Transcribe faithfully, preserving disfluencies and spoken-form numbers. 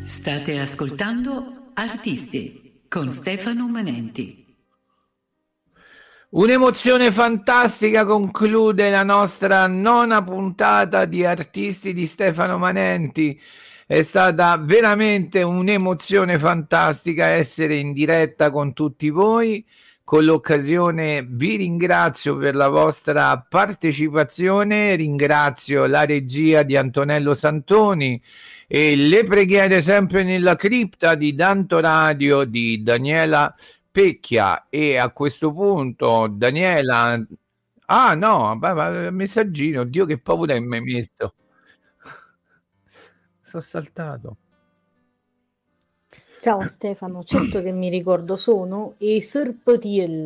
State ascoltando Artisti con Stefano Manenti. Un'emozione fantastica conclude la nostra nona puntata di Artisti di Stefano Manenti. È stata veramente un'emozione fantastica essere in diretta con tutti voi. Con l'occasione vi ringrazio per la vostra partecipazione, ringrazio la regia di Antonello Santoni e le preghiere sempre nella cripta di Danto Radio di Daniela Pecchia. E a questo punto Daniela, ah no, beh, beh, messaggino, Dio che paura mi hai messo, sono saltato. Ciao Stefano, certo che mi ricordo, sono Eserpatiel.